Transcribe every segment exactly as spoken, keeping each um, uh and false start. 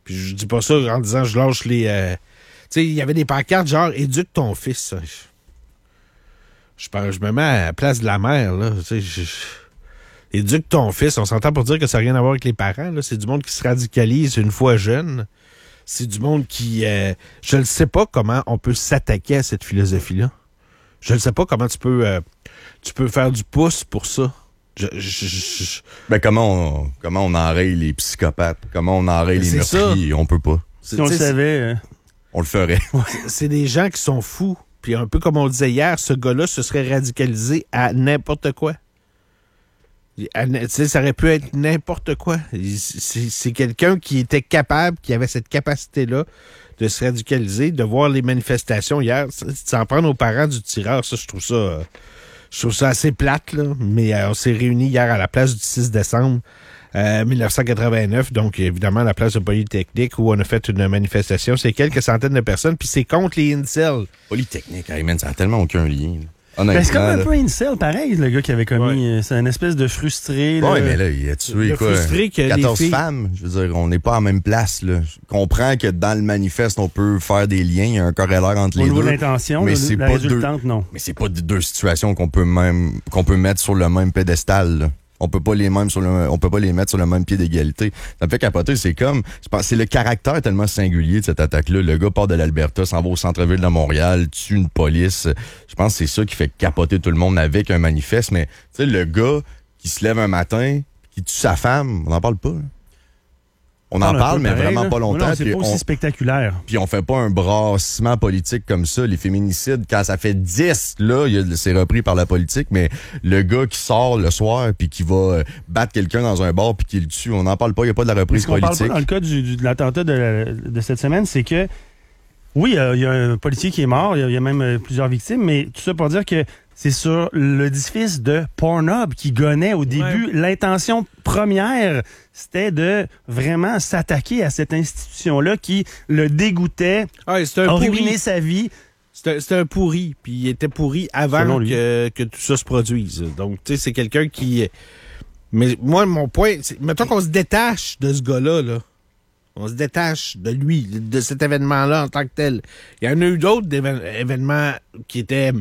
Puis je dis pas ça en disant je lâche les... Euh, tu sais, il y avait des pancartes genre « Éduque ton fils ». Je, je me mets à la place de la mère, là. Tu sais, je... Éduque ton fils. On s'entend pour dire que ça n'a rien à voir avec les parents, là. C'est du monde qui se radicalise une fois jeune. C'est du monde qui... Euh, je ne sais pas comment on peut s'attaquer à cette philosophie-là. Je ne sais pas comment tu peux, euh, tu peux faire du pouce pour ça. Je, je, je, je... Ben, comment on, comment on enraye les psychopathes? Comment on enraye les meurtriers? Ça. On peut pas. Si on le savait... Euh... On le ferait. C'est des gens qui sont fous. Puis un peu comme on disait hier, ce gars-là se serait radicalisé à n'importe quoi. À, ça aurait pu être n'importe quoi. C'est, c'est quelqu'un qui était capable, qui avait cette capacité-là de se radicaliser, de voir les manifestations hier. S'en prendre aux parents du tireur, ça, je trouve ça... Je trouve ça assez plate, là. Mais euh, on s'est réunis hier à la place du six décembre euh, mille neuf cent quatre-vingt-neuf, donc évidemment à la place de Polytechnique, où on a fait une manifestation. C'est quelques centaines de personnes, puis c'est contre les incels. Polytechnique, hey man, ça n'a tellement aucun lien. Ben, c'est comme un peu incel, pareil, le gars qui avait commis. Ouais. C'est une espèce de frustré. Oui, mais là, il a tué le quoi? Que quatorze filles... femmes. Je veux dire, on n'est pas en même place, là. Je comprends que dans le manifeste, on peut faire des liens, il y a un corrélaire entre les deux. Au niveau de l'intention, mais le, c'est la pas résultante, deux, non. Mais c'est pas deux situations qu'on peut même qu'on peut mettre sur le même pédestal, là. On peut pas les mêmes sur le, on peut pas les mettre sur le même pied d'égalité. Ça me fait capoter. C'est comme, c'est le caractère tellement singulier de cette attaque-là. Le gars part de l'Alberta, s'en va au centre-ville de Montréal, tue une police. Je pense que c'est ça qui fait capoter tout le monde avec un manifeste. Mais, tu sais, le gars qui se lève un matin, qui tue sa femme, on n'en parle pas, là. On en parle, mais pareil, vraiment là. pas longtemps. Non, c'est pas aussi on, spectaculaire. Puis on fait pas un brassement politique comme ça. Les féminicides, quand ça fait dix, là, y a, c'est repris par la politique, mais le gars qui sort le soir puis qui va battre quelqu'un dans un bar puis qui le tue, on n'en parle pas. Il n'y a pas de la reprise politique. politique. Ce qu'on parle pas dans le cas du, du, de l'attentat de, de cette semaine, c'est que oui, il euh, y a un policier qui est mort, il y, y a même euh, plusieurs victimes, mais tout ça pour dire que c'est sur l'édifice de Pornhub qui gonnait au début. Ouais. L'intention première, c'était de vraiment s'attaquer à cette institution-là qui le dégoûtait, ouais, c'est un a pourri. ruiné sa vie. C'était, c'était un pourri, puis il était pourri avant que, que tout ça se produise. Donc, tu sais, c'est quelqu'un qui... Mais moi, mon point, c'est... Mettons qu'on se détache de ce gars-là, là. On se détache de lui, de cet événement-là en tant que tel. Il y en a eu d'autres événements qui étaient...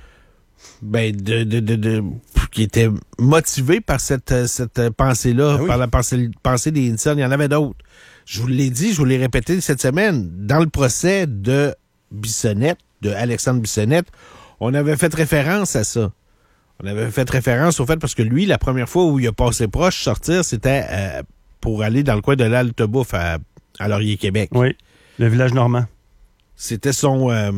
Ben, de, de, de, de, qui était motivé par cette, cette pensée-là, ah oui. par la pensée, pensée des incels. Il y en avait d'autres. Je vous l'ai dit, je vous l'ai répété cette semaine. Dans le procès de Bissonnette, de Alexandre Bissonnette, on avait fait référence à ça. On avait fait référence au fait parce que lui, la première fois où il a passé proche sortir, c'était euh, pour aller dans le coin de l'Altebouffe à, à Laurier-Québec. Oui, le village normand. C'était son... Euh,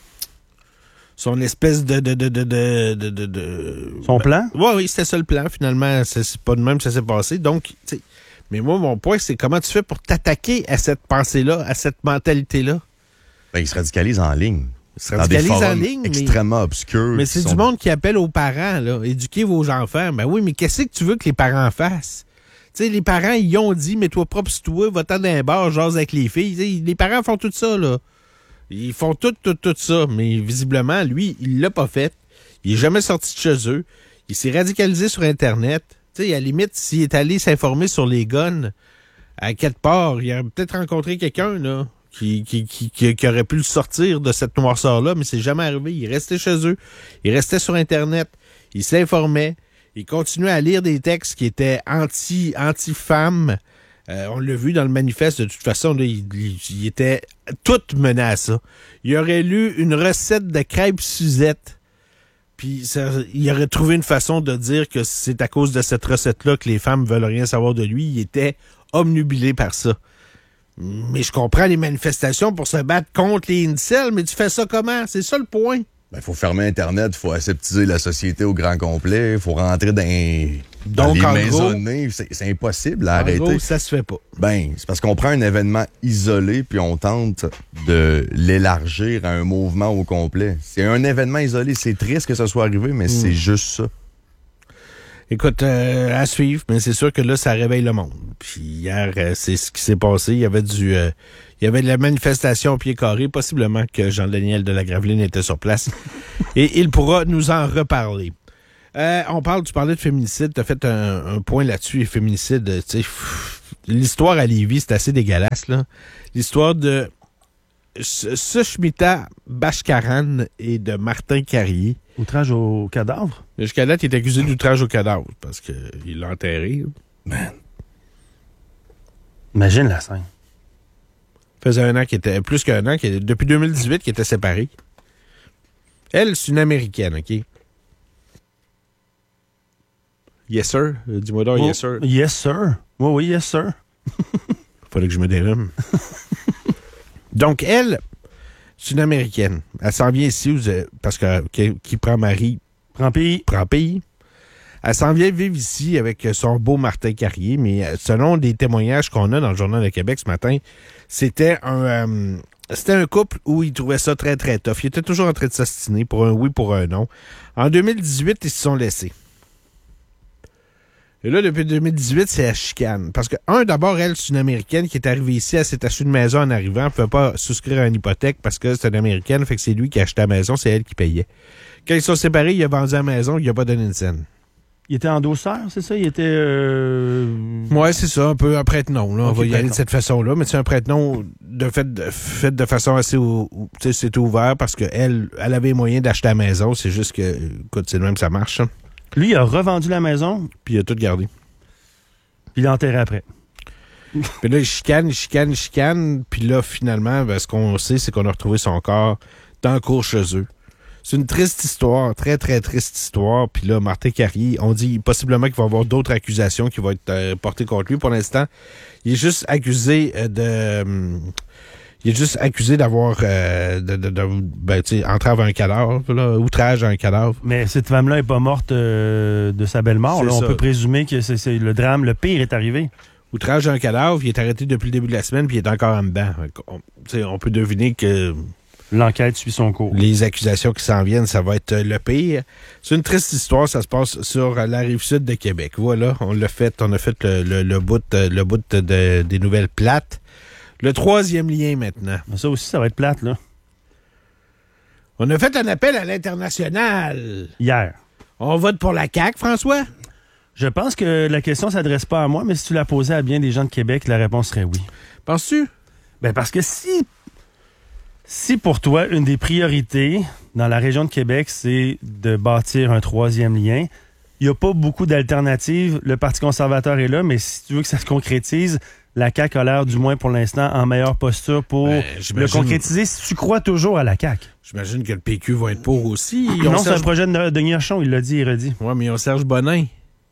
Son espèce de... de, de, de, de, de, de... Son plan? Oui, oui, c'était ça le plan, finalement. C'est, c'est pas de même que ça s'est passé. Donc, tu sais... Mais moi, mon point, c'est comment tu fais pour t'attaquer à cette pensée-là, à cette mentalité-là? Ben, il se radicalise en ligne. Il se radicalise en ligne, extrêmement mais... obscurs. Mais c'est sont... du monde qui appelle aux parents, là. Éduquez vos enfants. Ben oui, mais qu'est-ce que tu veux que les parents fassent? Tu sais, les parents, ils ont dit, mets-toi propre sur toi, va-t'en dans un bar, jase avec les filles. T'sais, les parents font tout ça, là. Ils font tout, tout, tout ça, mais visiblement, lui, il l'a pas fait. Il est jamais sorti de chez eux. Il s'est radicalisé sur Internet. Tu sais, à la limite, s'il est allé s'informer sur les guns, à quelque part, il aurait peut-être rencontré quelqu'un, là, qui, qui, qui, qui, qui aurait pu le sortir de cette noirceur-là, mais c'est jamais arrivé. Il restait chez eux. Il restait sur Internet. Il s'informait. Il continuait à lire des textes qui étaient anti, anti-femmes. Euh, on l'a vu dans le manifeste, de toute façon, là, il, il, il était tout mené à ça. Il aurait lu une recette de crêpes Suzette, puis ça, il aurait trouvé une façon de dire que c'est à cause de cette recette-là que les femmes veulent rien savoir de lui. Il était obnubilé par ça. Mais je comprends les manifestations pour se battre contre les incels, mais tu fais ça comment? C'est ça le point. Ben, faut fermer Internet, faut aseptiser la société au grand complet, faut rentrer dans, dans Donc, les en maisonnées. Gros, c'est, c'est impossible à en arrêter. Gros, ça se fait pas. Ben, c'est parce qu'on prend un événement isolé puis on tente de l'élargir à un mouvement au complet. C'est un événement isolé. C'est triste que ça soit arrivé, mais mmh. c'est juste ça. Écoute, euh, à suivre, mais c'est sûr que là, ça réveille le monde. Puis hier, euh, c'est ce qui s'est passé. Il y avait du... Euh, Il y avait de la manifestation au pied carré, possiblement que Jean-Daniel de la Graveline était sur place. Et il pourra nous en reparler. Euh, on parle, tu parlais de féminicide, tu as fait un, un point là-dessus, et féminicide, tu sais, l'histoire à Lévis, c'est assez dégueulasse, là. L'histoire de Sushmita Bashkaran et de Martin Carrier. Outrage au cadavre? Jusqu'à date, il est accusé d'outrage au cadavre parce qu'il l'a enterré. Man. Imagine la scène. Ça faisait un an qu'il était, plus qu'un an, qu'il, depuis deux mille dix-huit, qu'il était séparé. Elle, c'est une Américaine, OK? Yes, sir. Dis-moi donc, oh, yes, sir. Yes, sir. Oui, oui, yes, sir. Fallait que je me dérime. Donc, elle, c'est une Américaine. Elle s'en vient ici parce que qui, qui prend mari prend pays. Prend pays. Elle s'en vient vivre ici avec son beau Martin Carrier, mais selon des témoignages qu'on a dans le Journal de Québec ce matin, c'était un euh, c'était un couple où ils trouvaient ça très, très tough. Ils étaient toujours en train de s'ostiner pour un oui, pour un non. En deux mille dix-huit, ils se sont laissés. Et là, depuis deux mille dix-huit, c'est la chicane. Parce que, un, d'abord, elle, c'est une Américaine qui est arrivée ici, elle s'est achetée une maison en arrivant, elle ne pouvait pas souscrire à une hypothèque parce que c'est une Américaine, fait que c'est lui qui a acheté la maison, c'est elle qui payait. Quand ils sont séparés, il a vendu la maison, il n'a pas donné une scène. Il était endosseur, c'est ça? Il était... Euh... Ouais, c'est ça, un peu un prête-nom. Là. Okay, on va y aller de cette façon-là, mais c'est un prête-nom de fait, de fait de façon assez... Tu sais, c'était ouvert parce qu'elle elle avait les moyens d'acheter la maison, c'est juste que, écoute, c'est le même que ça marche. Hein. Lui, il a revendu la maison. Puis il a tout gardé. Puis il l'a enterré après. Puis là, il chicane, il chicane, il chicane. Puis là, finalement, ben, ce qu'on sait, c'est qu'on a retrouvé son corps dans le cours chez eux. C'est une triste histoire, très, très triste histoire. Puis là, Martin Carrier, on dit possiblement qu'il va y avoir d'autres accusations qui vont être euh, portées contre lui. Pour l'instant, il est juste accusé euh, de... Euh, il est juste accusé d'avoir... Euh, de, de, de, ben, tu sais, entrave à un cadavre, là, outrage à un cadavre. Mais cette femme-là n'est pas morte euh, de sa belle mort. Là, on peut présumer que c'est, c'est le drame, le pire est arrivé. Outrage à un cadavre, il est arrêté depuis le début de la semaine, puis il est encore en dedans. On, on peut deviner que... L'enquête suit son cours. Les accusations qui s'en viennent, ça va être le pire. C'est une triste histoire, ça se passe sur la Rive-Sud de Québec. Voilà, on l'a fait, on a fait le, le, le bout, le bout de, de, des nouvelles plates. Le troisième lien maintenant. Ça aussi, ça va être plate, là. On a fait un appel à l'international. Hier. On vote pour la C A Q, François? Je pense que la question ne s'adresse pas à moi, mais si tu la posais à bien des gens de Québec, la réponse serait oui. Penses-tu? Ben parce que si... Si pour toi, une des priorités dans la région de Québec, c'est de bâtir un troisième lien, il n'y a pas beaucoup d'alternatives. Le Parti conservateur est là, mais si tu veux que ça se concrétise, la C A Q a l'air, du moins pour l'instant, en meilleure posture pour ben, le concrétiser. Si tu crois toujours à la C A Q. J'imagine que le P Q va être pour aussi. Ils non, c'est Serge... un projet de Denis Archon, il l'a dit et redit. Oui, mais ils ont Serge Bonin.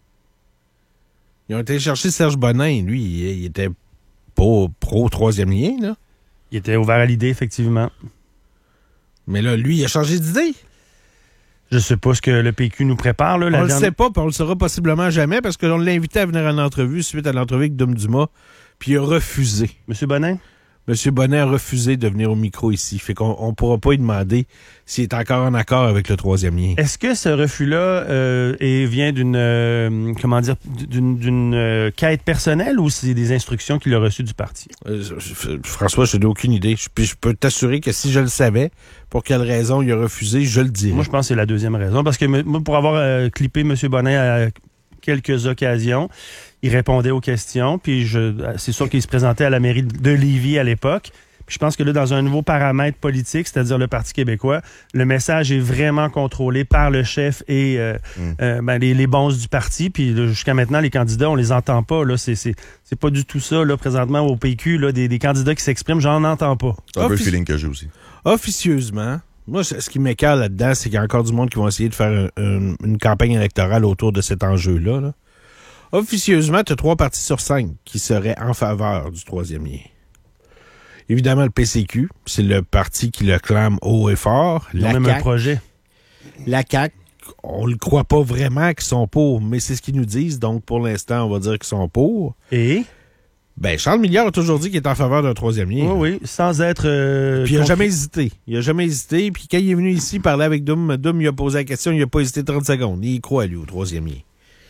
Ils ont été chercher Serge Bonin. Lui, il, il était pas pro troisième lien, là. Il était ouvert à l'idée, effectivement. Mais là, lui, il a changé d'idée. Je sais pas ce que le P Q nous prépare. Là, la on ne dernière... le sait pas, puis on le saura possiblement jamais, parce qu'on l'a invité à venir en entrevue suite à l'entrevue avec Dom Dumas, puis il a refusé. Monsieur Bonin? Monsieur Bonin a refusé de venir au micro ici. Fait qu'on ne pourra pas lui demander s'il est encore en accord avec le troisième lien. Est-ce que ce refus-là euh, est, vient d'une euh, comment dire d'une, d'une euh, quête personnelle ou c'est des instructions qu'il a reçues du parti? Euh, je, François, je n'ai aucune idée. Je, puis je peux t'assurer que si je le savais, pour quelle raison il a refusé, je le dirais. Moi, je pense que c'est la deuxième raison. Parce que moi, pour avoir euh, clippé M. Bonin à quelques occasions, il répondait aux questions, puis je, c'est sûr qu'il se présentait à la mairie de Lévis à l'époque. Puis je pense que là, dans un nouveau paramètre politique, c'est-à-dire le Parti québécois, le message est vraiment contrôlé par le chef et euh, mm. euh, ben, les, les bonzes du parti. Puis là, jusqu'à maintenant, les candidats, on les entend pas. Là, c'est, c'est, c'est pas du tout ça, là, présentement, au P Q, là, des, des candidats qui s'expriment, j'en entends pas. C'est un peu le feeling que j'ai aussi. Officieusement, moi, ce qui m'écoeure là-dedans, c'est qu'il y a encore du monde qui vont essayer de faire un, un, une campagne électorale autour de cet enjeu-là. Là. Officieusement, tu as trois partis sur cinq qui seraient en faveur du troisième lien. Évidemment, le P C Q, c'est le parti qui le clame haut et fort. Ils ont même un projet. La C A Q, on ne le croit pas vraiment qu'ils sont pour, mais c'est ce qu'ils nous disent. Donc, pour l'instant, on va dire qu'ils sont pour. Et? Ben, Charles Milliard a toujours dit qu'il est en faveur d'un troisième lien. Oui, oui, sans être... Euh, puis il n'a jamais hésité. Il n'a jamais hésité. Puis quand il est venu ici parler avec Doom, Doom il a posé la question, il n'a pas hésité trente secondes. Il croit, lui, au troisième lien.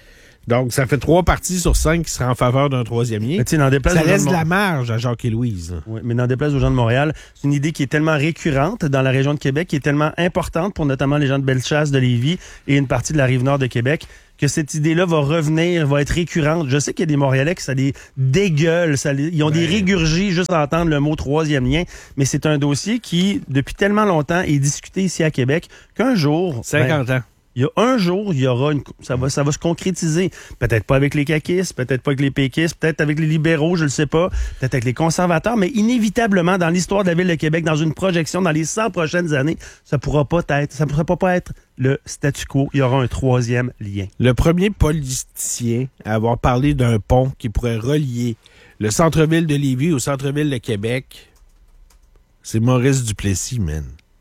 Donc, ça fait trois partis sur cinq qui seraient en faveur d'un troisième lien. Mais n'en déplaise Ça aux gens laisse de de Mon- la marge à Jacques et Louise. là. Oui, mais n'en déplaise aux gens de Montréal, c'est une idée qui est tellement récurrente dans la région de Québec, qui est tellement importante pour notamment les gens de Bellechasse, de Lévis et une partie de la Rive-Nord de Québec, que cette idée-là va revenir, va être récurrente. Je sais qu'il y a des Montréalais qui ça les dégueule, ça les- ils ont Ben. des régurgies juste à entendre le mot troisième lien, mais c'est un dossier qui, depuis tellement longtemps, est discuté ici à Québec qu'un jour... cinquante ben, ans. il y a un jour, il y aura une, ça va, ça va se concrétiser. Peut-être pas avec les caquistes, peut-être pas avec les péquistes, peut-être avec les libéraux, je le sais pas, peut-être avec les conservateurs, mais inévitablement, dans l'histoire de la Ville de Québec, dans une projection, dans les cent prochaines années, ça pourra pas être, ça pourra pas être le statu quo. Il y aura un troisième lien. Le premier politicien à avoir parlé d'un pont qui pourrait relier le centre-ville de Lévis au centre-ville de Québec, c'est Maurice Duplessis, man.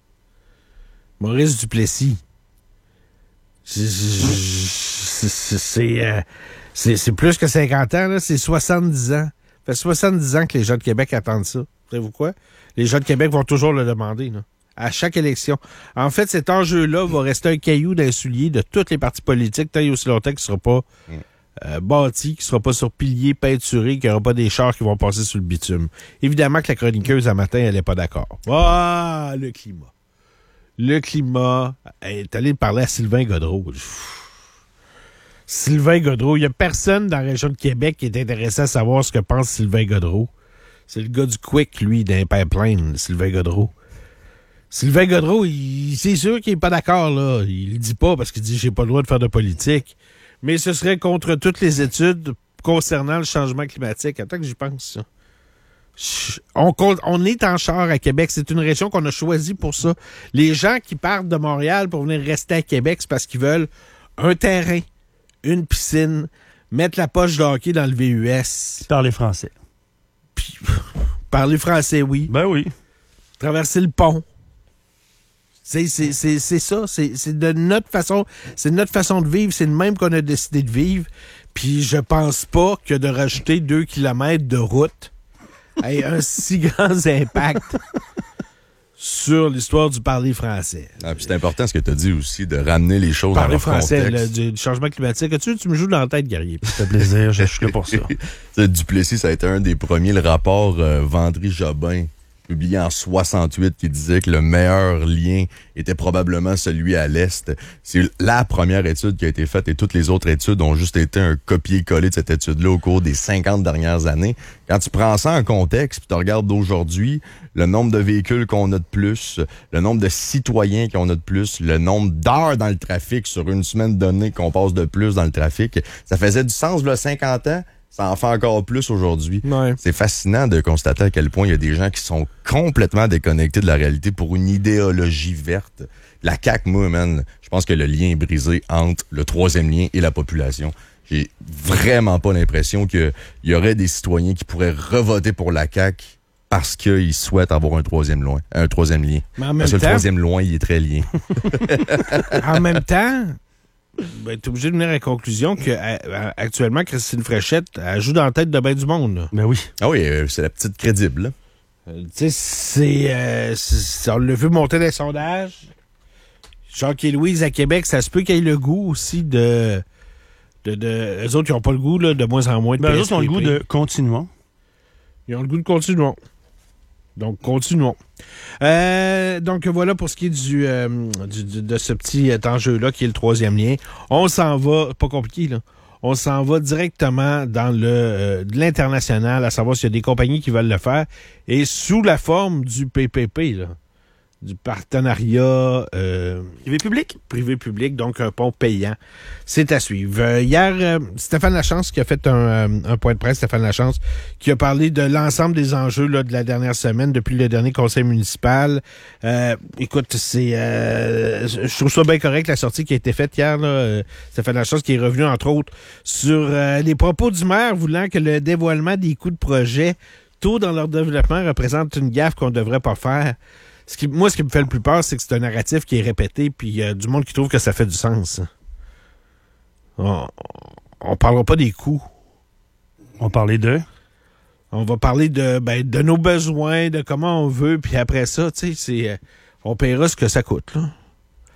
Maurice Duplessis. C'est c'est- c'est, euh, c'est- c'est plus que cinquante ans, là. C'est soixante-dix ans. Ça fait soixante-dix ans que les gens de Québec attendent ça. Savez-vous quoi? Les gens de Québec vont toujours le demander, là, à chaque élection. En fait, cet enjeu-là va rester un caillou d'un soulier de tous les partis politiques tant et aussi longtemps qu'il ne sera pas euh, bâti, qu'il ne sera pas sur pilier, peinturé, qu'il n'y aura pas des chars qui vont passer sur le bitume. Évidemment que la chroniqueuse, un matin, elle n'est pas d'accord. Ah, le climat. Le climat. Elle est allée parler à Sylvain Gaudreau. Pff. Sylvain Gaudreau. Il n'y a personne dans la région de Québec qui est intéressé à savoir ce que pense Sylvain Gaudreau. C'est le gars du Quick, lui, d'un pipeline, Sylvain Gaudreau. Sylvain Gaudreau, il, c'est sûr qu'il n'est pas d'accord, là. Il le dit pas parce qu'il dit « j'ai pas le droit de faire de politique ». Mais ce serait contre toutes les études concernant le changement climatique. Attends que j'y pense, ça. On, on est en char à Québec. C'est une région qu'on a choisie pour ça. Les gens qui partent de Montréal pour venir rester à Québec, c'est parce qu'ils veulent un terrain, une piscine, mettre la poche de hockey dans le V U S. Parler français. Puis, parler français, oui. Ben oui. Traverser le pont. C'est, c'est, c'est, c'est ça. C'est, c'est de notre façon. C'est de notre façon de vivre. C'est le même qu'on a décidé de vivre. Puis je pense pas que de rajouter deux kilomètres de route ait un si grand impact sur l'histoire du parler français. Ah, puis c'est important ce que tu as dit aussi, de ramener les choses Parler dans leur français, contexte. le, du, du changement climatique. Tu, tu me joues dans la tête, guerrier. Ça fait plaisir, je suis là pour ça. Duplessis, ça a été un des premiers, le rapport euh, Vendry-Jobin, publié en soixante-huit, qui disait que le meilleur lien était probablement celui à l'Est. C'est la première étude qui a été faite et toutes les autres études ont juste été un copier-coller de cette étude-là au cours des cinquante dernières années. Quand tu prends ça en contexte puis tu regardes d'aujourd'hui, le nombre de véhicules qu'on a de plus, le nombre de citoyens qu'on a de plus, le nombre d'heures dans le trafic sur une semaine donnée qu'on passe de plus dans le trafic, ça faisait du sens, là, cinquante ans. Ça en fait encore plus aujourd'hui. Ouais. C'est fascinant de constater à quel point il y a des gens qui sont complètement déconnectés de la réalité pour une idéologie verte. La C A Q, moi, man, je pense que le lien est brisé entre le troisième lien et la population. J'ai vraiment pas l'impression qu'il y aurait des citoyens qui pourraient revoter pour la C A Q parce qu'ils souhaitent avoir un troisième loin, un troisième lien. Mais en même Parce que temps, le troisième loin, il est très lié. en même temps, ben, t'es obligé de venir à la conclusion que à, à, actuellement, Christine Fréchette, elle joue dans la tête de bien du monde. Là. Ben oui. Ah oui, euh, c'est la petite crédible, là. Euh, tu sais, c'est, euh, c'est- on l'a vu monter dans les sondages. Jacques et Louise à Québec, ça se peut qu'ils aient le goût aussi de... de, de eux autres, ils n'ont pas le goût, là, de moins en moins de Ben, eux P S autres ont le P P. goût de continuons. Ils ont le goût de continuons. Donc, continuons. Euh, donc, voilà pour ce qui est du, euh, du- du- de ce petit euh, enjeu-là, qui est le troisième lien. On s'en va, pas compliqué, là. On s'en va directement dans le euh, de l'international, à savoir s'il y a des compagnies qui veulent le faire, et sous la forme du P P P, là, du partenariat euh, Privé-public? privé-public, donc un pont payant. C'est à suivre. Euh, hier, euh, Stéphane Lachance qui a fait un, euh, un point de presse, Stéphane Lachance, qui a parlé de l'ensemble des enjeux là, de la dernière semaine depuis le dernier conseil municipal. Euh, écoute, c'est, euh, je trouve ça bien correct, la sortie qui a été faite hier. Là, euh, Stéphane Lachance qui est revenu, entre autres, sur euh, les propos du maire voulant que le dévoilement des coûts de projet tôt dans leur développement représente une gaffe qu'on ne devrait pas faire. Ce qui, moi, ce qui me fait le plus peur, c'est que c'est un narratif qui est répété, puis il y a du monde qui trouve que ça fait du sens. On, on parlera pas des coûts. On parlait de... On va parler de, ben, de nos besoins, de comment on veut, puis après ça, tu sais, c'est, euh, on paiera ce que ça coûte, là.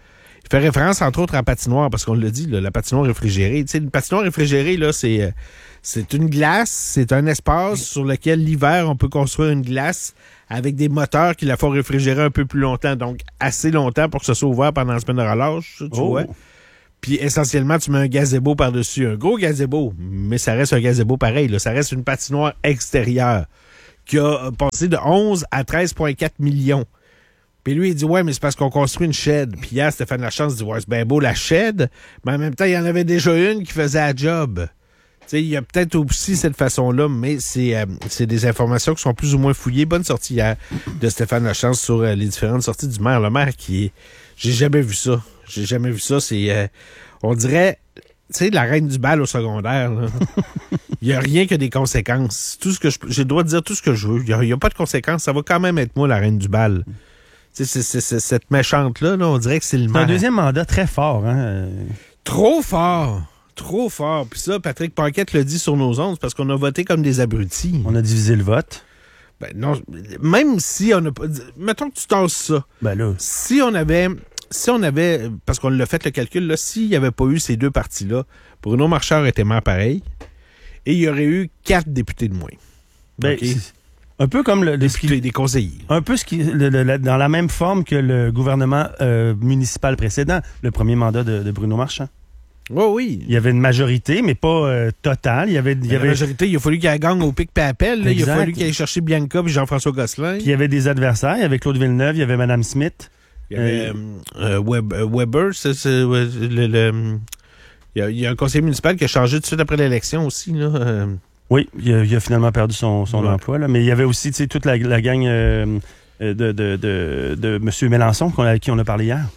fait référence, entre autres, à la patinoire, parce qu'on l'a dit, là, la patinoire réfrigérée. Tu sais, une patinoire réfrigérée, là, c'est, euh, c'est une glace, c'est un espace sur lequel, l'hiver, on peut construire une glace avec des moteurs qui la font réfrigérer un peu plus longtemps, donc assez longtemps pour que ce soit ouvert pendant la semaine de relâche, tu Oh. vois. Puis, essentiellement, tu mets un gazebo par-dessus. Un gros gazebo, mais ça reste un gazebo pareil, là. Ça reste une patinoire extérieure qui a passé de onze à treize virgule quatre millions. Puis lui, il dit, ouais, mais c'est parce qu'on construit une shed. Puis hier, Stéphane Lachance dit, ouais, c'est bien beau la shed, mais en même temps, il y en avait déjà une qui faisait la job. Tu sais, il y a peut-être aussi cette façon-là, mais c'est, euh, c'est des informations qui sont plus ou moins fouillées. Bonne sortie hier de Stéphane Lachance sur euh, les différentes sorties du maire. Le maire qui est... J'ai jamais vu ça. J'ai jamais vu ça. C'est... Euh, on dirait... Tu sais, la reine du bal au secondaire, là. Il n'y a rien que des conséquences. Tout ce que je, j'ai le droit de dire tout ce que je veux. Il n'y a, a pas de conséquences. Ça va quand même être moi, la reine du bal. Tu sais, c'est, c'est, c'est, cette méchante-là, là, on dirait que c'est le C'est maire. un deuxième mandat très fort. Hein? Trop fort. Trop fort. Puis ça, Patrick Paquette le dit sur nos ondes, parce qu'on a voté comme des abrutis. On a divisé le vote. Ben non, même si on n'a pas... Mettons que tu tasses ça. Ben là. Si on avait... Si on avait... Parce qu'on l'a fait le calcul, là, s'il n'y avait pas eu ces deux partis-là, Bruno Marchand était maire pareil, et il y aurait eu quatre députés de moins. Ben, OK? c'est un peu comme le, Députés, des conseillers. un peu ce qui, le, le, le, dans la même forme que le gouvernement euh, municipal précédent, le premier mandat de, de Bruno Marchand. Oui, oui. Il y avait une majorité, mais pas euh, totale. Il y avait, il y La avait, majorité, il a fallu qu'elle gagne au pic et appel. Là. Il a Exact. fallu qu'elle aille chercher Bianca et Jean-François Gosselin. puis il y avait des adversaires. Il y avait Claude Villeneuve, il y avait Mme Smith. Il y avait euh, euh, Web, euh, Weber, c'est, c'est, ouais, le, le, il, y a, il y a un conseiller municipal qui a changé tout de suite après l'élection aussi. Là. Euh, Oui, il a, il a finalement perdu son, son Ouais. emploi. Là. Mais il y avait aussi tu sais, toute la, la gang euh, de, de, de, de, de M. Mélenchon qu'on a, à qui on a parlé hier.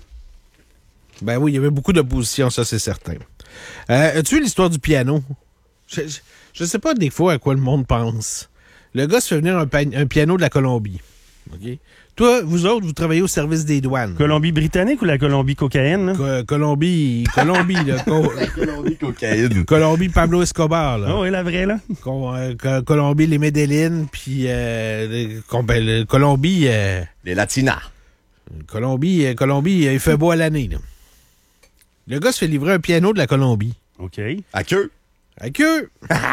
ben oui, il y avait beaucoup d'opposition, ça c'est certain. Euh, as-tu vu l'histoire du piano? Je, je, je sais pas des fois à quoi le monde pense. Le gars se fait venir un, pa- un piano de la Colombie. OK? Toi, vous autres, vous travaillez au service des douanes. Colombie-Britannique ou la Colombie-Cocaïne? Là? Co- Colombie, Colombie, là. Co- Colombie cocaïne. Colombie, Pablo Escobar, là. Oh, oui, la vraie, là. Co- euh, Co- Colombie, les Medellín, puis euh, les- com- ben, le- Colombie, euh, Les Latinas. Colombie, euh, Colombie, euh, il fait beau à l'année, là. Le gars se fait livrer un piano de la Colombie. OK. À queue. À queue!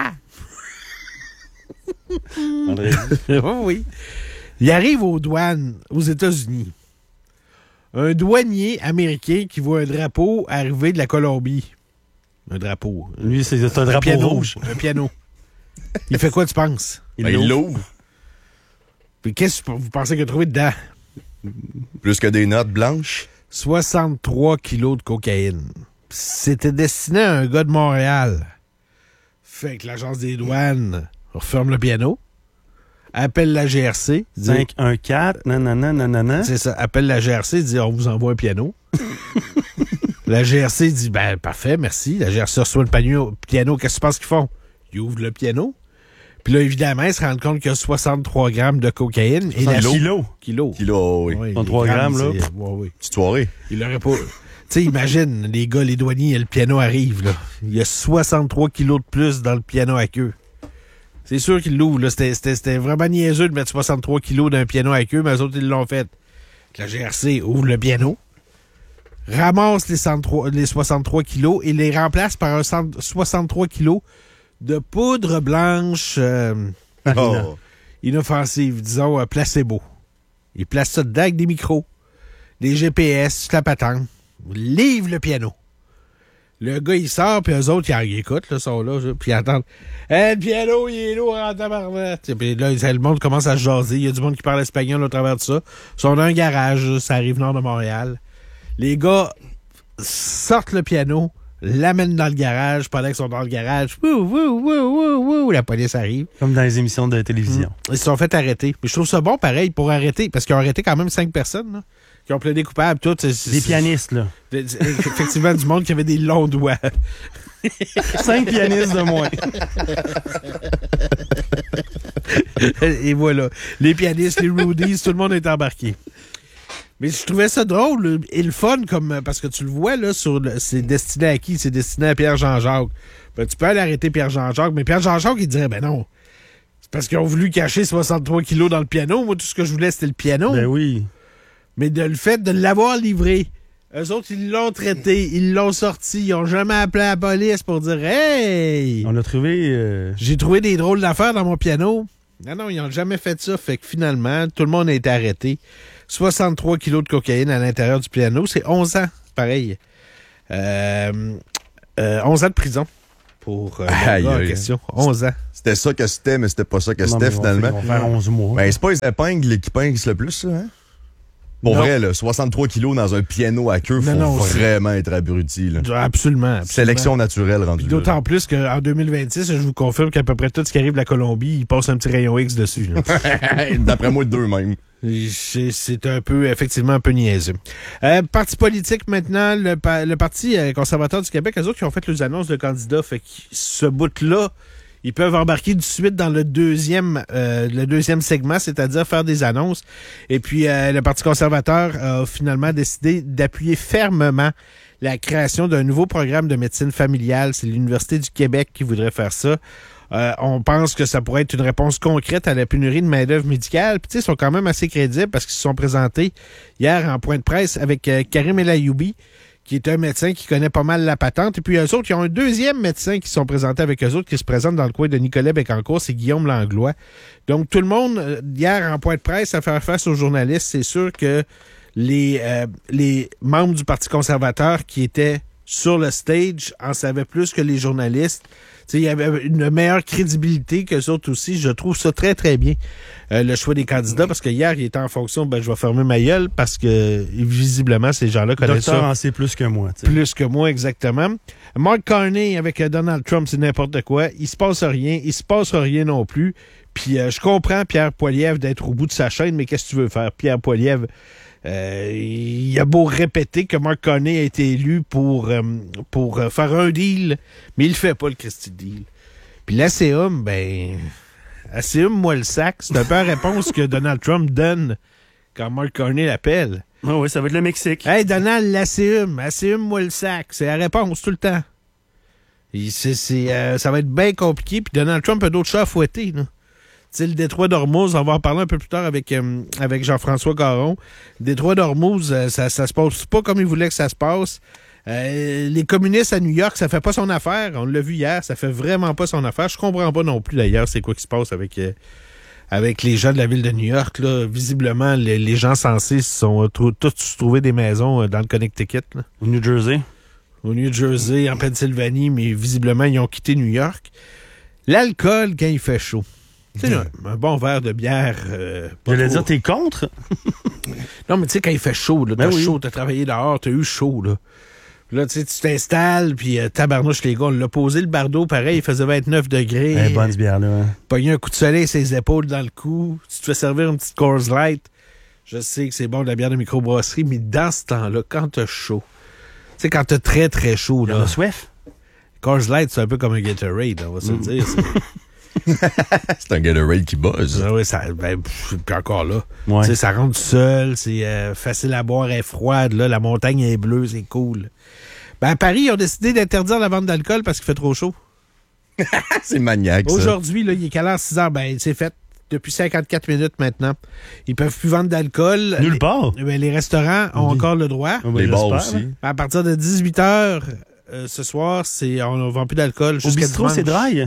André. Oh oui. Il arrive aux douanes aux États-Unis. Un douanier américain qui voit un drapeau arriver de la Colombie. Un drapeau. Lui, c'est c'est un Un drapeau piano rouge. Un piano. Il fait quoi, tu penses? Il Ben, l'ouvre. il l'ouvre. Puis qu'est-ce que vous pensez qu'il a trouvé dedans? Plus que des notes blanches. soixante-trois kilos de cocaïne. C'était destiné à un gars de Montréal. Fait que l'agence des douanes referme le piano, appelle la G R C, dit, cinq un quatre, nanana, nanana. c'est ça, appelle la G R C, dit on vous envoie un piano. La G R C dit ben parfait, merci. La G R C reçoit le piano, piano qu'est-ce que tu penses qu'ils font? Ils ouvrent le piano. Puis là, évidemment, ils se rendent compte qu'il y a soixante-trois grammes de cocaïne. Et la soixante kilos. Kilo. Kilo, oui. Ouais, soixante-trois les grammes, là. c'est- ouais, ouais. Petite soirée. Il l'aurait pas. Tu sais, imagine, les gars, les douaniers, le piano arrive, là. Il y a soixante-trois kilos de plus dans le piano à queue. C'est sûr qu'ils l'ouvrent, là. C'était, c'était, c'était vraiment niaiseux de mettre soixante-trois kilos d'un piano à queue, mais eux autres, ils l'ont fait. La G R C ouvre le piano, ramasse les, soixante-trois, les soixante-trois kilos et les remplace par un cent- soixante-trois kilos de poudre blanche euh, Oh. inoffensive, disons, euh, placebo. Ils placent ça dedans avec des micros, des G P S, toute la patente. Livre le piano. Le gars, il sort, puis eux autres, ils, ils écoutent, là, sont là, puis ils entendent « Hey, le piano, il est lourd en tabarnak! » Puis là, le monde commence à se jaser. Il y a du monde qui parle espagnol au travers de ça. Ils sont dans un garage, ça arrive nord de Montréal. Les gars sortent le piano, l'amènent dans le garage. Pendant qu'ils sont dans le garage, wouh, wouh, wouh, wouh, wouh, la police arrive. Comme dans les émissions de télévision. Ils se sont fait arrêter. Mais je trouve ça bon, pareil, pour arrêter, parce qu'ils ont arrêté quand même cinq personnes, là, qui ont plaidé coupables, toutes. C'est- c'est- Des pianistes, là. c'est- c'est- Effectivement, du monde qui avait des longs doigts. Cinq pianistes de moins. Et voilà. Les pianistes, les Rudies, tout le monde est embarqué. Mais je trouvais ça drôle et le fun, comme parce que tu le vois, là, sur le- c'est destiné à qui? C'est destiné à Pierre-Jean-Jacques. Ben, tu peux aller arrêter Pierre-Jean-Jacques, mais Pierre-Jean-Jacques, il dirait, ben non. C'est parce qu'ils ont voulu cacher soixante-trois kilos dans le piano. Moi, tout ce que je voulais, c'était le piano. Ben oui. Mais de le fait de l'avoir livré Eux autres, ils l'ont traité, ils l'ont sorti, ils ont jamais appelé la police pour dire « Hey! » On a trouvé... Euh... J'ai trouvé des drôles d'affaires dans mon piano. Non, non, ils n'ont jamais fait ça. Fait que finalement, tout le monde a été arrêté. soixante-trois kilos de cocaïne à l'intérieur du piano. C'est onze ans, pareil. Euh, euh, onze ans de prison pour euh, le gars en question. onze ans. C'était ça que c'était, mais c'était pas ça que Non, c'était mais finalement. Ils vont faire onze mois. Ben, c'est pas les épingles qui pinguent le plus, ça, hein? Pour Non. vrai, là, soixante-trois kilos dans un piano à queue, faut Non, non, vraiment être abruti, là. Absolument. absolument. Sélection naturelle rendue Puis d'autant plus qu'en deux mille vingt-six, je vous confirme qu'à peu près tout ce qui arrive de la Colombie, il passe un petit rayon X dessus. là. D'après moi, deux même. C'est c'est un peu, effectivement, un peu niaiseux. Euh, parti politique maintenant, le, pa- le Parti euh, conservateur du Québec, eux autres qui ont fait les annonces de candidats, fait que ce bout-là, ils peuvent embarquer tout de suite dans le deuxième euh, le deuxième segment, c'est-à-dire faire des annonces. Et puis, euh, le Parti conservateur a finalement décidé d'appuyer fermement la création d'un nouveau programme de médecine familiale. C'est l'Université du Québec qui voudrait faire ça. Euh, on pense que ça pourrait être une réponse concrète à la pénurie de main-d'œuvre médicale. Puis, tu sais, ils sont quand même assez crédibles parce qu'ils se sont présentés hier en point de presse avec euh, Karim El Ayoubi, qui est un médecin qui connaît pas mal la patente. Et puis, eux autres, ils ont un deuxième médecin qui se sont présentés avec eux autres, qui se présente dans le coin de Nicolet-Bécancour, c'est Guillaume Langlois. Donc, tout le monde, euh, hier, en point de presse, à faire face aux journalistes, c'est sûr que les, euh, les membres du Parti conservateur qui étaient sur le stage en savaient plus que les journalistes. T'sais, il y avait une meilleure crédibilité qu'eux autres aussi. Je trouve ça très, très bien, euh, le choix des candidats, parce que hier, il était en fonction, ben, je vais fermer ma gueule, parce que, visiblement, ces gens-là connaissent Docteur ça. en sait plus que moi. T'sais. Plus que moi, exactement. Mark Carney avec euh, Donald Trump, c'est n'importe quoi. Il se passe rien. Il se passe rien non plus. Puis, euh, je comprends Pierre Poilievre d'être au bout de sa chaîne, mais qu'est-ce que tu veux faire? Pierre Poilievre, Euh, il a beau répéter que Mark Carney a été élu pour, euh, pour euh, faire un deal, mais il le fait pas, le Christy deal. Puis l'A C U M, ben, A C U M, moi le sac, c'est un peu la réponse que Donald Trump donne quand Mark Carney l'appelle. Ah oui, ça va être le Mexique. Hey Donald, l'A C U M, A C U M, moi le sac, c'est la réponse tout le temps. Et c'est, c'est, euh, ça va être bien compliqué, puis Donald Trump a d'autres chats à fouetter, là. Tu sais, le détroit d'Ormuz, on va en parler un peu plus tard avec, euh, avec Jean-François Caron. Le détroit d'Ormuz, euh, ça, ça se passe pas comme il voulait que ça se passe. Euh, les communistes à New York, ça fait pas son affaire. On l'a vu hier, ça fait vraiment pas son affaire. Je comprends pas non plus, d'ailleurs, c'est quoi qui se passe avec, euh, avec les gens de la ville de New York. Là. Visiblement, les, les gens censés sont trou- tous trouvé des maisons euh, dans le Connecticut. Là. Au New Jersey. Au New Jersey, en Pennsylvanie, mais visiblement, ils ont quitté New York. L'alcool, quand il fait chaud. Tu sais, un bon verre de bière. Euh, J'allais dire, t'es contre? Non, mais tu sais, quand il fait chaud, là, t'as Ben oui. chaud, t'as travaillé dehors, t'as eu chaud, là. Puis là, tu sais, tu t'installes, puis euh, tabarnouche, les gars, on l'a posé le bardeau, pareil, il faisait vingt-neuf degrés. Eh, bonne bière, là. Hein. Pogné un coup de soleil sur les épaules dans le cou. Tu te fais servir une petite Coors Light. Je sais que c'est bon de la bière de microbrasserie, mais dans ce temps-là, quand t'as chaud, tu sais, quand t'as très, très chaud, Il y en là. a soif. Coors Light, c'est un peu comme un Gatorade, on va se le dire. c'est- C'est un Gatorade qui buzz. Ah oui, ça, ben, pff, puis encore là. Ouais. Tu sais, ça rentre seul, c'est euh, facile à boire, elle est froide, là, la montagne est bleue, c'est cool. Ben, à Paris, ils ont décidé d'interdire la vente d'alcool parce qu'il fait trop chaud. C'est maniaque, ça. Aujourd'hui, là, il est quelle heure? six heures? Ben, c'est fait depuis cinquante-quatre minutes maintenant. Ils peuvent plus vendre d'alcool. Nulle Les- part. Ben, les restaurants ont Oui. encore le droit. Ah, ben, Les bars j'espère, aussi. là. À partir de dix-huit heures euh, ce soir, c'est, on ne vend plus d'alcool Au jusqu'à bistrot, dimanche. c'est dry.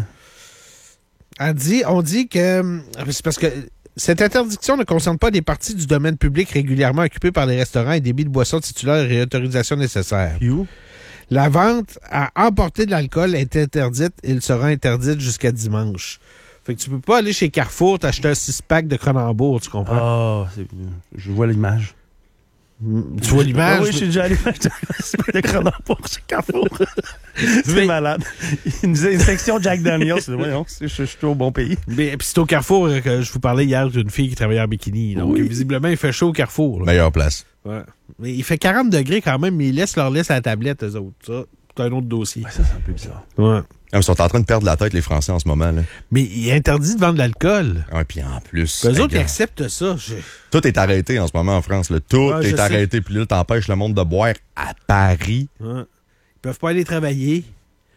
On dit, on dit que c'est parce que cette interdiction ne concerne pas des parties du domaine public régulièrement occupées par les restaurants et débits de boissons titulaires et autorisations nécessaires. You. La vente à emporter de l'alcool est interdite et elle sera interdite jusqu'à dimanche. Fait que tu peux pas aller chez Carrefour t'acheter un six-pack de Cronenbourg, tu comprends? Ah, c'est- je vois l'image. Tu vois l'image? Ah oui, je suis déjà allé m'acheter un super de Cronenbourg chez Carrefour. C'est Mais- malade. Il nous a une section Jack Daniels. Voyons, je, je, je suis au bon pays. Mais puis c'est au Carrefour euh, que je vous parlais hier d'une fille qui travaillait en bikini. Donc, Oui. visiblement, il fait chaud au Carrefour. là. Meilleure place. Ouais. Mais il fait quarante degrés quand même, mais ils laissent leur laisse à la tablette, eux autres. Ça, c'est un autre dossier. Ouais, ça, c'est un peu bizarre. Ouais. Ah, Ils sont en train de perdre la tête, les Français, en ce moment. Là. Mais il est interdit de vendre de l'alcool. Ah, puis en plus. Eux hey, autres, ils gars, acceptent ça. Je- tout est arrêté en ce moment en France. Là. Tout Ouais, je est sais. arrêté. Puis là, t'empêches le monde de boire à Paris. Ouais. Ils peuvent pas aller travailler.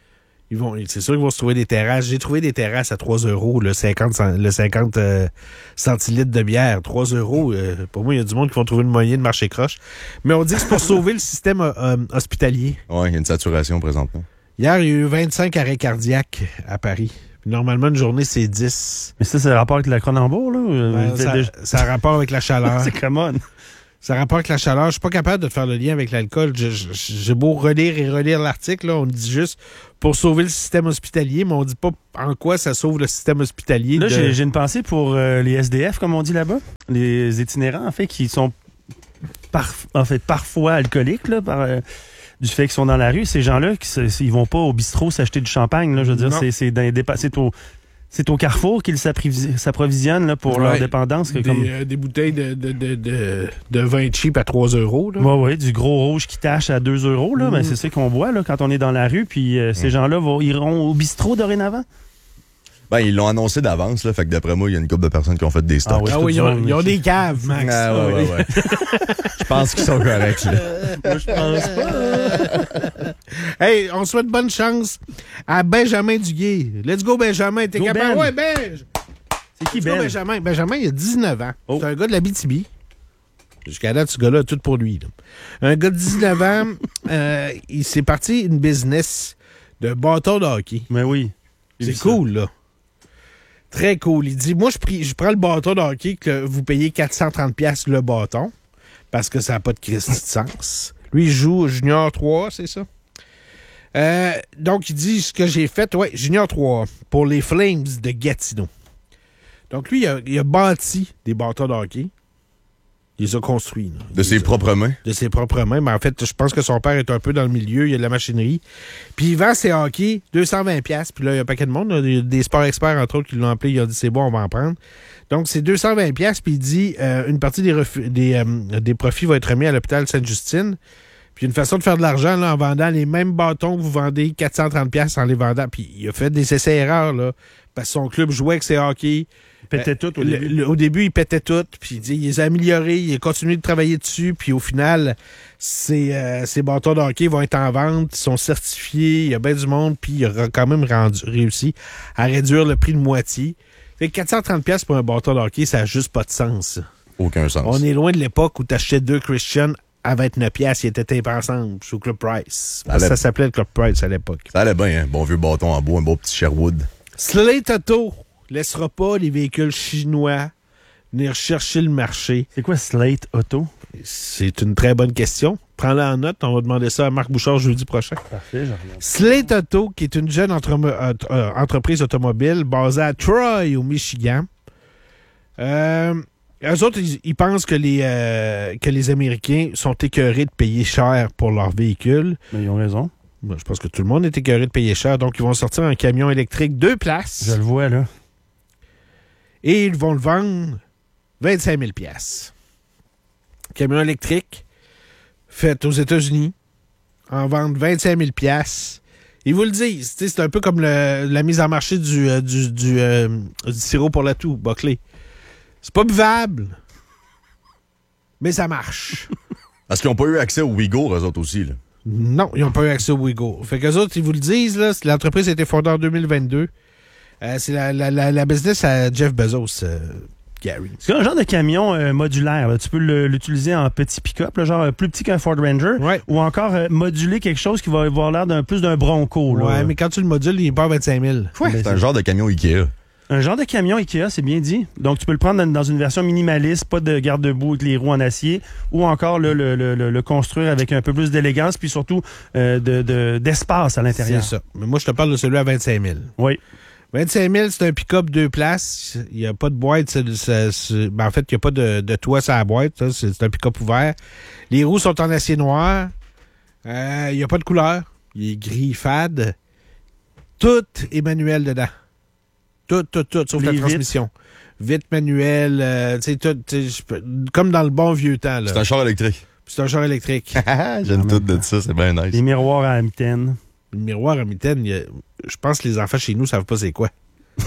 Ils vont, c'est sûr qu'ils vont se trouver des terrasses. J'ai trouvé des terrasses à trois euros, le cinquante, le cinquante euh, centilitres de bière. trois euros. Euh, pour moi, il y a du monde qui vont trouver une moyenne de marcher croche. Mais on dit que c'est pour sauver le système euh, hospitalier. Oui, il y a une saturation présentement. Hier, il y a eu vingt-cinq arrêts cardiaques à Paris. Puis normalement, une journée, c'est dix. Mais ça, c'est le rapport avec la Cronenbourg, là? Ben, ça, ça a rapport avec la chaleur. C'est common. Ça a rapport avec la chaleur. Je suis pas capable de te faire le lien avec l'alcool. Je, je, j'ai beau relire et relire l'article, là, on dit juste pour sauver le système hospitalier, mais on dit pas en quoi ça sauve le système hospitalier. Là, de... j'ai, j'ai une pensée pour euh, les S D F, comme on dit là-bas. Les itinérants, en fait, qui sont par, en fait, parfois alcooliques, là, par, euh, du fait qu'ils sont dans la rue. Ces gens-là, qui, ils vont pas au bistrot s'acheter du champagne. Là, je veux dire, c'est, c'est, dans, c'est au... C'est au Carrefour qu'ils s'approvisionnent là, pour ouais, leur dépendance. Que des, comme... euh, des bouteilles de, de, de, de, de vin cheap à trois euros. Oui, oui, du gros rouge qui tâche à deux euros. Là, mmh. ben, c'est ça qu'on voit là, quand on est dans la rue. Puis euh, ces mmh. gens-là vont, iront au bistrot dorénavant. Ben, ils l'ont annoncé d'avance, là. Fait que d'après moi, il y a une couple de personnes qui ont fait des stocks. Ah oui, ah oui ils, ont, ils ont des caves, Max. Ah, ouais, ouais, ouais. Je pense qu'ils sont corrects, là. Moi, je pense pas. Hey, on souhaite bonne chance à Benjamin Duguay. Let's go, Benjamin. T'es go capable? Ben. Ouais, Ben. C'est qui, Let's Ben? Go, Benjamin. Benjamin, il a dix-neuf ans. Oh. C'est un gars de l'Abitibi. Jusqu'à là, ce gars-là, tout pour lui. Là. Un gars de dix-neuf ans, euh, il s'est parti une business de bâton de hockey. Mais oui. C'est cool, là. Très cool. Il dit, moi, je, prie, je prends le bâton de hockey que vous payez quatre cent trente dollars le bâton parce que ça n'a pas de Christ de sens. Lui, il joue Junior trois, c'est ça? Euh, donc, il dit, ce que j'ai fait, ouais, Junior trois, pour les Flames de Gatineau. Donc, lui, il a, il a bâti des bâtons de hockey. Il les a construits. Là. De ses a, propres mains? De ses propres mains. Mais en fait, je pense que son père est un peu dans le milieu. Il y a de la machinerie. Puis il vend ses hockey deux cent vingt dollars. Puis là, il y a un paquet de monde. Là, il y a des sports experts, entre autres, qui l'ont appelé. Il a dit, c'est bon, on va en prendre. Donc, c'est deux cent vingt dollars. Puis il dit, euh, une partie des, refu- des, euh, des profits va être remis à l'hôpital Sainte-Justine. Puis une façon de faire de l'argent là, en vendant les mêmes bâtons que vous vendez quatre cent trente dollars en les vendant. Puis il a fait des essais-erreurs, là. Parce que son club jouait avec ses hockey. Il pétait tout au le, début. Le, au début, il pétait tout. Puis il, dit, il les a améliorés. Il a continué de travailler dessus. Puis au final, ces, euh, ces bâtons de hockey vont être en vente. Ils sont certifiés. Il y a bien du monde. Puis il a quand même rendu, réussi à réduire le prix de moitié. Fait que quatre cent trente dollars pour un bâton de hockey, ça n'a juste pas de sens. Aucun sens. On est loin de l'époque où tu achetais deux Christian à vingt-neuf dollars. Ils étaient impensants sous Club Price. Ça, ça s'appelait le Club Price à l'époque. Ça allait bien, hein? Bon vieux bâton en bois, un beau petit Sherwood. Slate Auto laissera pas les véhicules chinois venir chercher le marché. C'est quoi Slate Auto? C'est une très bonne question. Prends-la en note. On va demander ça à Marc Bouchard jeudi prochain. Parfait, je regarde. Slate Auto, qui est une jeune entre- euh, euh, entreprise automobile basée à Troy, au Michigan. Euh, eux autres, ils, ils pensent que les, euh, que les Américains sont écœurés de payer cher pour leurs véhicules. Mais ils ont raison. Je pense que tout le monde est écœuré de payer cher. Donc, ils vont sortir un camion électrique deux places. Je le vois, là. Et ils vont le vendre vingt-cinq mille dollars. Camion électrique fait aux États-Unis en vente vingt-cinq mille dollars. Ils vous le disent. C'est un peu comme le, la mise en marché du, euh, du, du, euh, du sirop pour la toux, Buckley. C'est pas buvable, mais ça marche. Parce qu'ils n'ont pas eu accès aux Ouïghours, eux autres aussi, là. Non, ils n'ont pas eu accès aux Ouïghours. Fait qu'eux autres, ils vous le disent, là, l'entreprise a été fondée en deux mille vingt-deux. Euh, c'est la, la, la, la business à Jeff Bezos, euh, Gary. C'est un genre de camion euh, modulaire. Là. Tu peux le, l'utiliser en petit pick-up, là, genre euh, plus petit qu'un Ford Ranger, ouais. ou encore euh, moduler quelque chose qui va avoir l'air d'un plus d'un Bronco. Là. Ouais, mais quand tu le modules, il est pas à vingt-cinq mille. Ouais, c'est, c'est un genre de camion Ikea. Un genre de camion Ikea, c'est bien dit. Donc, tu peux le prendre dans, dans une version minimaliste, pas de garde-boue avec les roues en acier, ou encore là, le, le, le, le construire avec un peu plus d'élégance, puis surtout euh, de, de, d'espace à l'intérieur. C'est ça. Mais moi, je te parle de celui à vingt-cinq mille. Oui. vingt-cinq mille, c'est un pick-up deux places. Il n'y a pas de boîte. C'est, c'est, c'est, ben en fait, il n'y a pas de, de toit sur la boîte. Ça. C'est, c'est un pick-up ouvert. Les roues sont en acier noir. Euh, il n'y a pas de couleur. Il est gris fade. Tout est manuel dedans. Tout, tout, tout, sauf les la vitres. Transmission. Vite manuel, euh, tu sais, tout, comme dans le bon vieux temps. Là. C'est un char électrique. C'est un char électrique. J'aime tout de ça, c'est bien nice. Les miroirs à mitaine. Le miroir à mitaine, il y a, je pense que les enfants chez nous ne savent pas c'est quoi.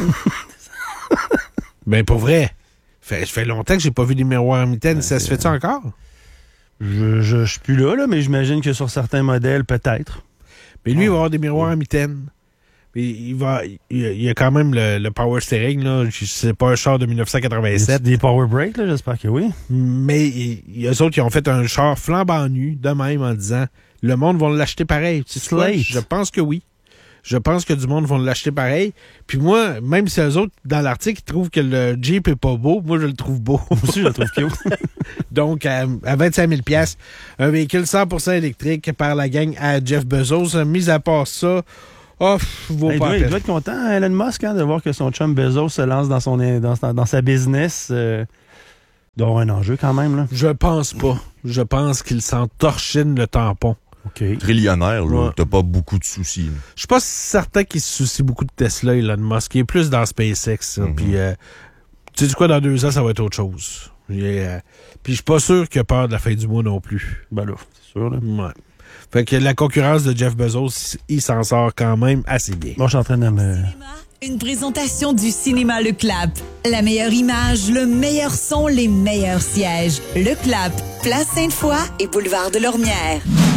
Ben, pour vrai. Fait, ça fait longtemps que j'ai pas vu des miroirs à mitaine. Ben, ça se fait-tu encore? Je, je, je suis plus là, là, mais j'imagine que sur certains modèles, peut-être. Mais lui, oh, il va avoir des miroirs à mitaine. Il, il, va, il, il y a quand même le, le power steering, là. C'est pas un char de dix-neuf cent quatre-vingt-sept. Des power brakes, là, j'espère que oui. Mais il, il, eux autres, ils ont fait un char flambant nu, de même, en disant le monde va l'acheter pareil. Slate. Je pense que oui. Je pense que du monde va l'acheter pareil. Puis moi, même si eux autres, dans l'article, ils trouvent que le Jeep est pas beau, moi, je le trouve beau. Moi aussi, je le trouve cute. Donc, à, à vingt-cinq mille dollars, un véhicule cent pour cent électrique par la gang à Jeff Bezos. Mis à part ça, oh, vaut il, pas doit, la il peine. doit être content, Elon Musk, hein, de voir que son chum Bezos se lance dans, son, dans, dans sa business. Euh, il doit avoir un enjeu quand même. Là. Je pense pas. Je pense qu'il s'en torchine le tampon. OK. Trillionnaire, là, Ouais. t'as pas beaucoup de soucis. là. Je suis pas certain qu'il se soucie beaucoup de Tesla, Elon Musk. Il est plus dans SpaceX. Mhm. Puis, euh, tu sais du quoi, dans deux ans, ça va être autre chose. Il est, euh, Puis je suis pas sûr qu'il a peur de la fin du mois non plus. Ben là, c'est sûr. Là. Ouais. Fait que la concurrence de Jeff Bezos, il s'en sort quand même assez bien. Bon, je suis en train de me... Une présentation du cinéma Le Clap. La meilleure image, le meilleur son, les meilleurs sièges. Le Clap, Place Sainte-Foy et Boulevard de Lormière.